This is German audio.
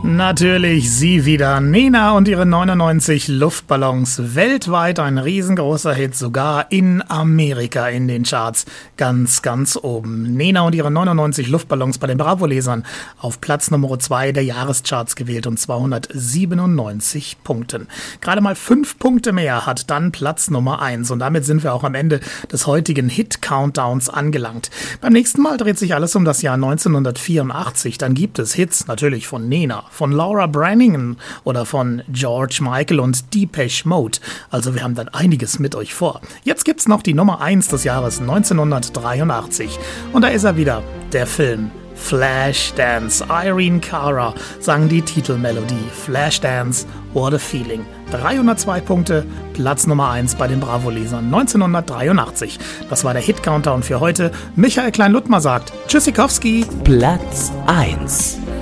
Natürlich sie wieder. Nena und ihre 99 Luftballons. Weltweit ein riesengroßer Hit, sogar in Amerika in den Charts. Ganz, ganz oben. Nena und ihre 99 Luftballons bei den Bravo-Lesern auf Platz Nummer 2 der Jahrescharts gewählt und 297 Punkten. Gerade mal 5 Punkte mehr hat dann Platz Nummer 1 und damit sind wir auch am Ende des heutigen Hit-Countdowns angelangt. Beim nächsten Mal dreht sich alles um das Jahr 1984. Dann gibt es Hits natürlich von Nena, von Laura Branigan oder von George Michael und Depeche Mode. Also wir haben dann einiges mit euch vor. Jetzt gibt's noch die Nummer 1 des Jahres 1983. Und da ist er wieder, der Film Flashdance. Irene Cara sang die Titelmelodie. Flashdance, what a feeling. 302 Punkte, Platz Nummer 1 bei den Bravo-Lesern 1983. Das war der Hit-Countdown für heute. Michael Klein-Luttmer sagt Tschüssikowski. Platz 1.